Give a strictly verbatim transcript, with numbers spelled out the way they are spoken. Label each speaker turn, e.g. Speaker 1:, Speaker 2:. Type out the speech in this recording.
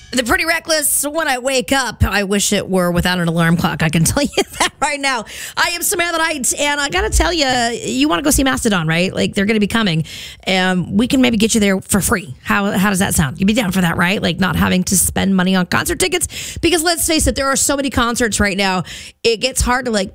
Speaker 1: The Pretty Reckless, when I wake up, I wish it were without an alarm clock. I can tell you that right now. I am Samantha Knight, and I got to tell you, you want to go see Mastodon, right? Like, they're going to be coming. Um, we can maybe get you there for free. How how does that sound? You'd be down for that, right? Like, not having to spend money on concert tickets? Because let's face it, there are so many concerts right now. It gets hard to, like,